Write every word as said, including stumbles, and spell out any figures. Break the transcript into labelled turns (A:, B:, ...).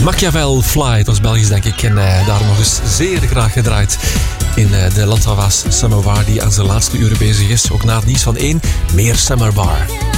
A: Machiavel Fly, dat is Belgisch denk ik. En uh, daar nog eens zeer graag gedraaid in uh, de Landhava's Summer Bar, die aan zijn laatste uren bezig is. Ook na het nieuws van één, meer Summer Bar.